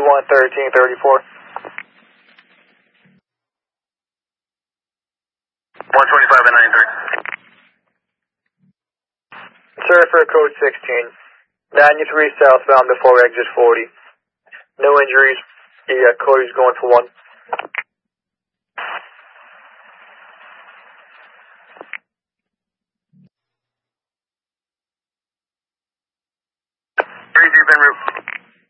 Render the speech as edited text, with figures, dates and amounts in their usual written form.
1334. 125 and 93. Sir, for code 16. 93 southbound before exit 40. No injuries. Yeah, Cody's going for 1. 3 deep en route.